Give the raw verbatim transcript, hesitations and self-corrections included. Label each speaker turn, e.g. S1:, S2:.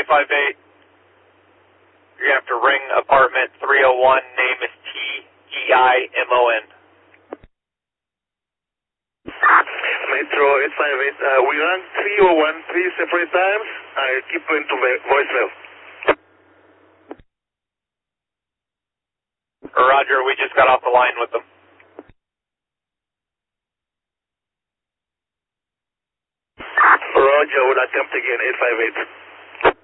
S1: eight five eight. You're going to have to ring apartment three oh one. Name is T E I M O N.
S2: Metro eight five eight. Uh, we rang three oh one three separate times. I keep going to voicemail.
S1: Roger, we just got off the line with them.
S2: Roger, would attempt again, eight five eight.